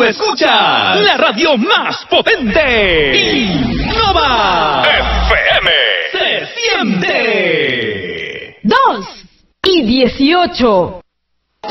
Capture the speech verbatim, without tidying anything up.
Tú escuchas la radio más potente. Innova F M. Se siente. Dos y dieciocho.